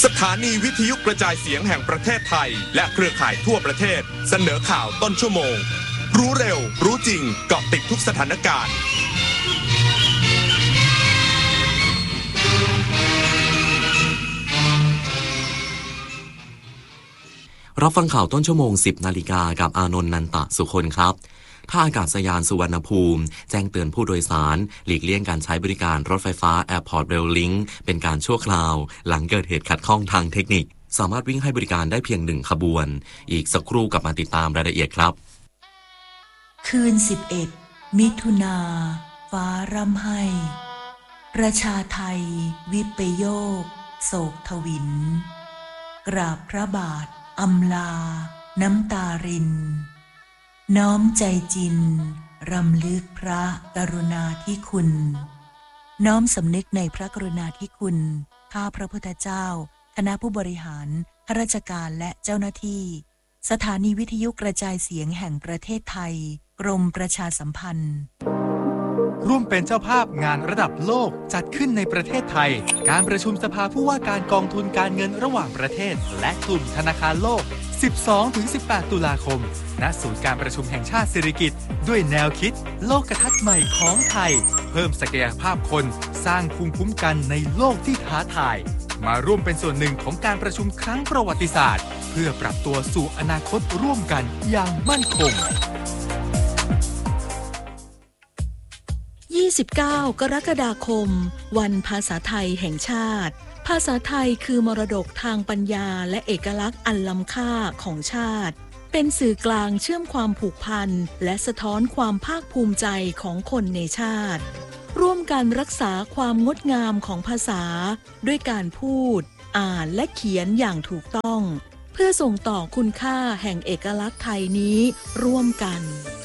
สถานีวิทยุกระจายเสียงแห่งประเทศไทยและเครือข่ายทั่วประเทศเสนอข่าวต้นชั่วโมงรู้เร็วรู้จริงเกาะติดทุกสถานการณ์รับฟังข่าวต้นชั่วโมง 10 นาฬิกากับอานนท์ นันตะสุคนครับท่าอากาศยานสุวรรณภูมิแจ้งเตือนผู้โดยสารหลีกเลี่ยงการใช้บริการรถไฟฟ้า Airport Rail Link เป็นการชั่วคราวหลังเกิดเหตุขัดข้องทางเทคนิคสามารถวิ่งให้บริการได้เพียง1ขบวนอีกสักครู่กลับมาติดตามรายละเอียดครับคืน11มิถุนาฟ้าร่ำไห้ประชาไทยวิปโยคโศกทวินกราบพระบาทอำลาน้ำตารินน้อมใจจินรำลึกพระกรุณาธิคุณน้อมสำนึกในพระกรุณาธิคุณข้าพระพุทธเจ้าคณะผู้บริหารข้าราชการและเจ้าหน้าที่สถานีวิทยุกระจายเสียงแห่งประเทศไทยกรมประชาสัมพันธ์ร่วมเป็นเจ้าภาพงานระดับโลกจัดขึ้นในประเทศไทยการประชุมสภาผู้ว่าการกองทุนการเงินระหว่างประเทศและกลุ่มธนาคารโลก 12-18 ตุลาคมณศูนย์การประชุมแห่งชาติสิริกิติ์ด้วยแนวคิดโลกทัศน์ใหม่ของไทยเพิ่มศักยภาพคนสร้างภูมิคุ้มกันในโลกที่ท้าทายมาร่วมเป็นส่วนหนึ่งของการประชุมครั้งประวัติศาสตร์เพื่อปรับตัวสู่อนาคตร่วมกันอย่างมั่นคง 29 กรกฎาคมวันภาษาไทยแห่งชาติภาษาไทยคือมรดกทางปัญญาและเอกลักษณ์อันล้ำค่าของชาติเป็นสื่อกลางเชื่อมความผูกพันและสะท้อนความภาคภูมิใจของคนในชาติร่วมกันรักษาความงดงามของภาษาด้วยการพูดอ่านและเขียนอย่างถูกต้องเพื่อส่งต่อคุณค่าแห่งเอกลักษณ์ไทยนี้ร่วมกัน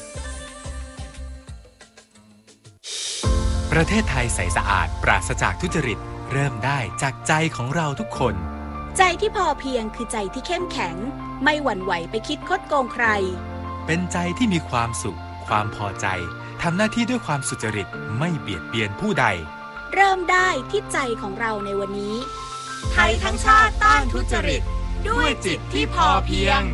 ประเทศไทยใสสะอาดปราศจากทุจริตเริ่มได้จากใจของเราทุกคนใจที่พอเพียงคือใจที่เข้มแข็งไม่หวั่นไหวไปคิดคดโกงใครเป็นใจที่มีความสุขความพอใจทำหน้าที่ด้วยความสุจริตไม่เบียดเบียนผู้ใดเริ่มได้ที่ใจของเราในวันนี้ไทยทั้งชาติต้านทุจริตด้วยจิตที่พอเพียง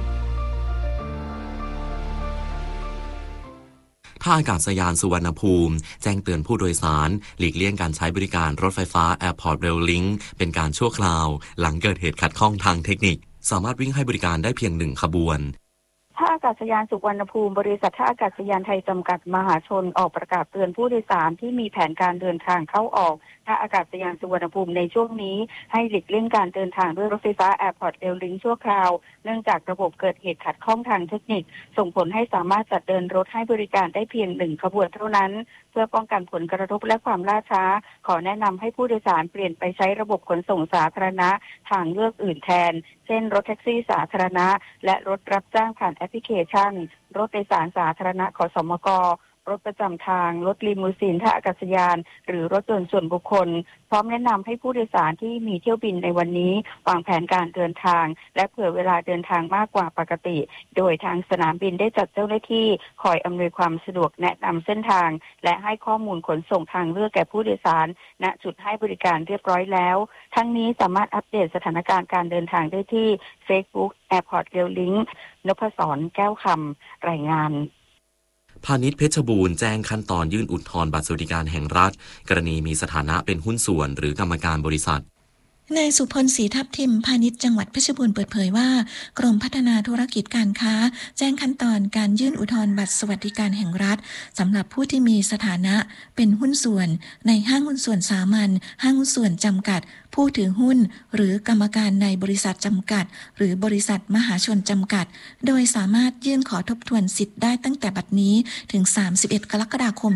ท่าอากาศยานสุวรรณภูมิแจ้งเตือนผู้โดยสารหลีกเลี่ยงการใช้บริการรถไฟฟ้า Airport Rail Link เป็นการชั่วคราวหลังเกิดเหตุขัดข้องทางเทคนิคสามารถวิ่งให้บริการได้เพียง1ขบวนท่าอากาศยานสุวรรณภูมิบริษัทท่าอากาศยานไทยจำกัดมหาชนออกประกาศเตือนผู้โดยสารที่มีแผนการเดินทางเข้าออกท่าอากาศยานสุวรรณภูมิในช่วงนี้ให้หลีกเลี่ยงการเดินทางด้วยรถไฟฟ้า Airport Rail Link ชั่วคราวเนื่องจากระบบเกิดเหตุขัดข้องทางเทคนิคส่งผลให้สามารถจัดเดินรถให้บริการได้เพียง1ขบวนเท่านั้นเพื่อป้องกันผลกระทบและความล่าช้าขอแนะนำให้ผู้โดยสารเปลี่ยนไปใช้ระบบขนส่งสาธารณะทางเลือกอื่นแทนเช่นรถแท็กซี่สาธารณะและรถรับจ้างผ่านแอปพลิเคชันรถโดยสารสาธารณะขสมกรถประจำทางรถลิมูซีนท่าอากาศยานหรือรถยนต์ส่วนบุคคลพร้อมแนะนำให้ผู้โดยสารที่มีเที่ยวบินในวันนี้วางแผนการเดินทางและเผื่อเวลาเดินทางมากกว่าปกติโดยทางสนามบินได้จัดเจ้าหน้าที่คอยอำนวยความสะดวกแนะนำเส้นทางและให้ข้อมูลขนส่งทางเลือกแก่ผู้โดยสารณจุดให้บริการเรียบร้อยแล้วทั้งนี้สามารถอัปเดตสถานการณ์การเดินทางได้ที่ Facebook Airport Rail Link นพศรแก้วคำรายงานพาณิชย์เพชรบูรณ์แจ้งขั้นตอนยื่นอุทธรณ์บัตรสวัสดิการแห่งรัฐกรณีมีสถานะเป็นหุ้นส่วนหรือกรรมการบริษัทนายสุพลศรีทับทิมพาณิชย์จังหวัดเพชรบูรณ์เปิดเผยว่ากรมพัฒนาธุรกิจการค้าแจ้งขั้นตอนการยื่นอุทธรณ์บัตรสวัสดิการแห่งรัฐสำหรับผู้ที่มีสถานะเป็นหุ้นส่วนในห้างหุ้นส่วนสามัญห้างหุ้นส่วนจำกัดผู้ถือหุ้นหรือกรรมการในบริษัทจำกัดหรือบริษัทมหาชนจำกัดโดยสามารถยื่นขอทบทวนสิทธิ์ได้ตั้งแต่บัดนี้ถึง31 กรกฎาคม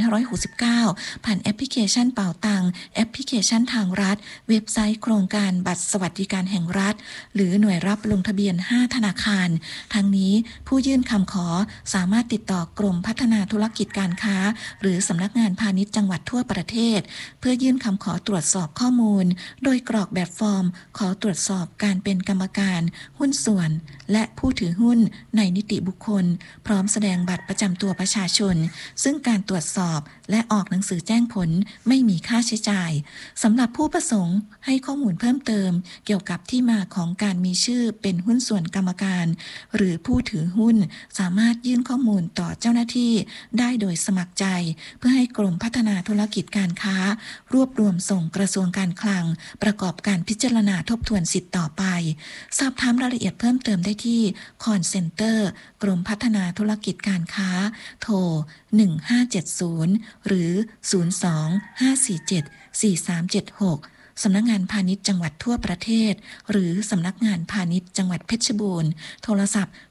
2569ผ่านแอปพลิเคชันเป๋าตังแอปพลิเคชันทางรัฐเว็บไซต์โครงการบัตรสวัสดิการแห่งรัฐหรือหน่วยรับลงทะเบียน5ธนาคารทั้งนี้ผู้ยื่นคำขอสามารถติดต่อกรมพัฒนาธุรกิจการค้าหรือสำนักงานพาณิชย์จังหวัดทั่วประเทศเพื่อยื่นคำขอตรวจสอบข้อมูลโดยกรอกแบบฟอร์มขอตรวจสอบการเป็นกรรมการหุ้นส่วนและผู้ถือหุ้นในนิติบุคคลพร้อมแสดงบัตรประจำตัวประชาชนซึ่งการตรวจสอบและออกหนังสือแจ้งผลไม่มีค่าใช้จ่ายสำหรับผู้ประสงค์ให้ข้อมูลเพิ่มเติมเกี่ยวกับที่มาของการมีชื่อเป็นหุ้นส่วนกรรมการหรือผู้ถือหุ้นสามารถยื่นข้อมูลต่อเจ้าหน้าที่ได้โดยสมัครใจเพื่อให้กรมพัฒนาธุรกิจการค้ารวบรวมส่งกระทรวงการคลังประกอบการพิจารณาทบทวนสิทธิ์ต่อไปสอบถามรายละเอียดเพิ่มเติมได้ที่call center กรมพัฒนาธุรกิจการค้าโทร1570หรือ02-547-4376สำนักงานพาณิชย์จังหวัดทั่วประเทศหรือสำนักงานพาณิชย์จังหวัดเพชรบูรณ์โทรศัพท์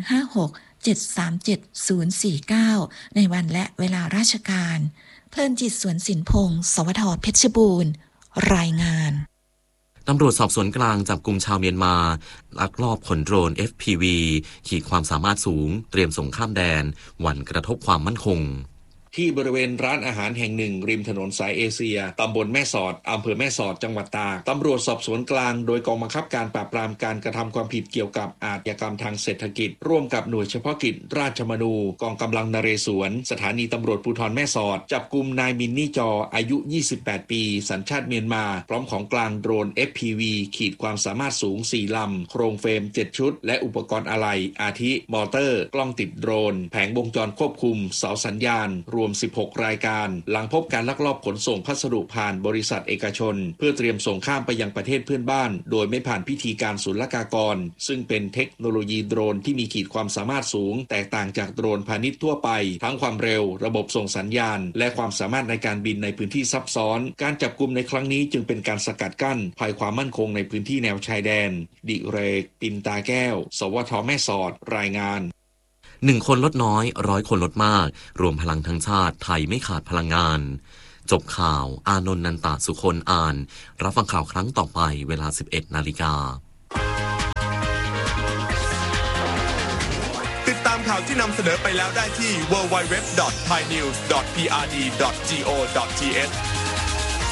056-737-049ในวันและเวลาราชการเพลินจิตสวนสินพงศ์สวทเพชรบูรณ์รายงานตำรวจสอบสวนกลางจับกุมชาวเมียนมาลักลอบขนโดรน FPV ขีดความสามารถสูงเตรียมส่งข้ามแดนหวั่นกระทบความมั่นคงที่บริเวณร้านอาหารแห่งหนึ่งริมถนนสายเอเชียตำบลแม่สอดอำเภอแม่สอดจังหวัดตากตำรวจสอบสวนกลางโดยกองบังคับการปราบปรามการกระทำความผิดเกี่ยวกับอาชญากรรมทางเศรษฐกิจร่วมกับหน่วยเฉพาะกิจราชมนูกองกำลังนเรศวรสถานีตำรวจภูธรแม่สอดจับกุมนายมินนี่จออายุ28ปีสัญชาติเมียนมาพร้อมของกลางโดรน FPV ขีดความสามารถสูง4ลำโครงเฟรม7ชุดและอุปกรณ์อะไหล่อาทิมอเตอร์กล้องติดโดรนแผงวงจรควบคุมเสาสัญญาณรวม16รายการหลังพบการลักลอบขนส่งพัสดุผ่านบริษัทเอกชนเพื่อเตรียมส่งข้ามไปยังประเทศเพื่อนบ้านโดยไม่ผ่านพิธีการศุลกากรซึ่งเป็นเทคโนโลยีโดรนที่มีขีดความสามารถสูงแตกต่างจากโดรนพาณิชย์ทั่วไปทั้งความเร็วระบบส่งสัญญาณและความสามารถในการบินในพื้นที่ซับซ้อนการจับกุมในครั้งนี้จึงเป็นการสกัดกั้นภัยความมั่นคงในพื้นที่แนวชายแดนดิเรกปินตาแก้วสวทแม่สอดรายงาน 1 คนลดน้อย100 คนลดมากรวมพลังทั้งชาติไทยไม่ขาดพลังงานจบข่าวอานนท์นันตะสุคนอ่านรับฟังข่าวครั้งต่อไปเวลา 11:00 น. ติดตามข่าวที่นำเสนอไปแล้วได้ที่ www.thainews.prd.go.th